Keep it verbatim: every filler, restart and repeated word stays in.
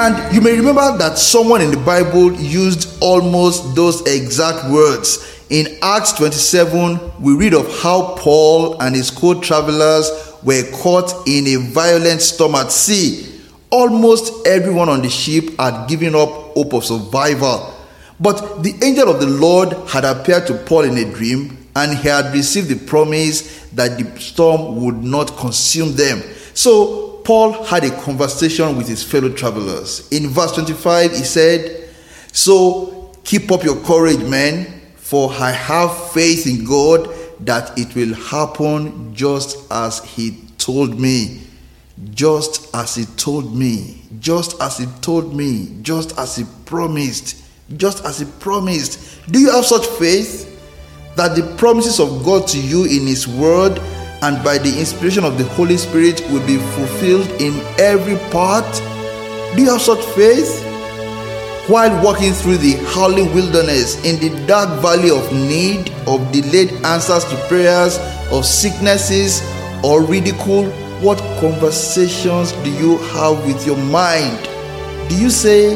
And you may remember that someone in the Bible used almost those exact words. In Acts twenty-seven, we read of how Paul and his co-travelers were caught in a violent storm at sea. Almost everyone on the ship had given up hope of survival. But the angel of the Lord had appeared to Paul in a dream, and he had received the promise that the storm would not consume them. So Paul had a conversation with his fellow travelers. In verse twenty-five, he said, "So keep up your courage, men, for I have faith in God that it will happen just as he told me." Just as he told me, just as he told me, just as he promised, just as he promised. Do you have such faith that the promises of God to you in his word and by the inspiration of the Holy Spirit will be fulfilled in every part? Do you have such faith? While walking through the howling wilderness, in the dark valley of need, of delayed answers to prayers, of sicknesses or ridicule, what conversations do you have with your mind? Do you say,